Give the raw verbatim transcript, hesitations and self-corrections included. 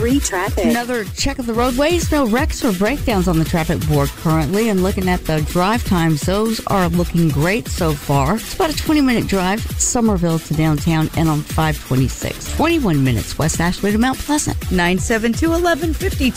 three traffic. Another check of the roadways. No wrecks or breakdowns on the traffic board currently. And looking at the drive times, those are looking great so far. It's about a twenty-minute drive, Somerville to downtown and on five twenty-six. twenty-one minutes, West Ashley to Mount Pleasant. nine seven two, eleven fifty